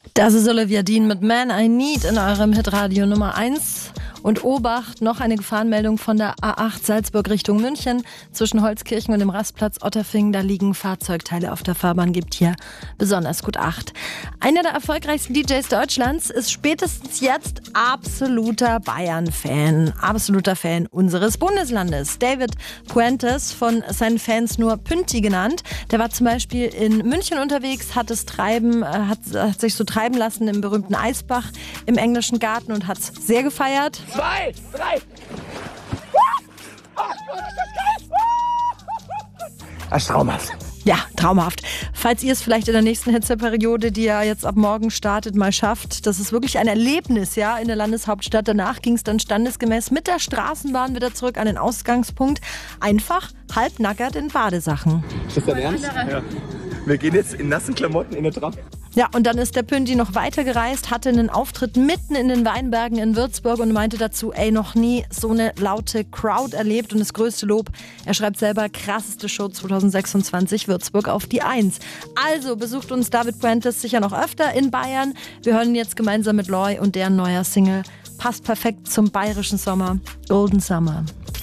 Das ist Olivia Dean mit Man I Need in eurem Hitradio Nummer 1. Und Obacht, noch eine Gefahrenmeldung von der A8 Salzburg Richtung München. Zwischen Holzkirchen und dem Rastplatz Otterfing, da liegen Fahrzeugteile auf der Fahrbahn, gibt hier besonders gut Acht. Einer der erfolgreichsten DJs Deutschlands ist spätestens jetzt absoluter Bayern-Fan. Absoluter Fan unseres Bundeslandes. David Puentes, von seinen Fans nur Pünti genannt. Der war zum Beispiel in München unterwegs, hat sich so treiben lassen im berühmten Eisbach im englischen Garten und hat es sehr gefeiert. 2, 3. Oh Gott, ist das geil! Das ist traumhaft. Ja, traumhaft. Falls ihr es vielleicht in der nächsten Hitzeperiode, die ja jetzt ab morgen startet, mal schafft, das ist wirklich ein Erlebnis, ja, in der Landeshauptstadt. Danach ging es dann standesgemäß mit der Straßenbahn wieder zurück an den Ausgangspunkt. Einfach halbnackert in Badesachen. Ist das dein Ernst? Ja. Wir gehen jetzt in nassen Klamotten in der Tram. Ja, und dann ist der Pünti noch weitergereist, hatte einen Auftritt mitten in den Weinbergen in Würzburg und meinte dazu, noch nie so eine laute Crowd erlebt. Und das größte Lob, er schreibt selber, krasseste Show 2026, Würzburg auf die 1. Also besucht uns David Puentes sicher noch öfter in Bayern. Wir hören ihn jetzt gemeinsam mit Loy und deren neuer Single. Passt perfekt zum bayerischen Sommer, Golden Summer.